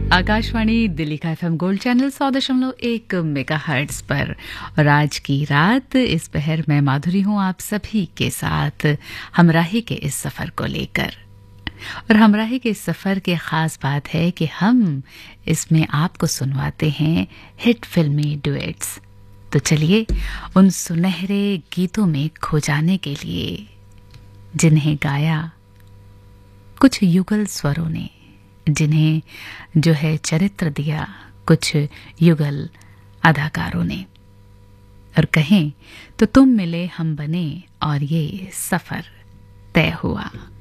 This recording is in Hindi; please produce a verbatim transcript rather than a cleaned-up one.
आकाशवाणी दिल्ली का एफएम गोल्ड चैनल सौ दशमलव एक मेगा हर्ट्ज पर। और आज की रात इस पहर मैं माधुरी हूँ आप सभी के साथ हमराही के इस सफर को लेकर। और हमराही के इस सफर की खास बात है कि हम इसमें आपको सुनवाते हैं हिट फिल्मी डुएट्स। तो चलिए उन सुनहरे गीतों में खो जाने के लिए जिन्हें गाया कुछ युगल स्वरों ने, जिन्हें जो है चरित्र दिया कुछ युगल अदाकारों ने। और कहें तो तुम मिले हम बने और ये सफर तय हुआ।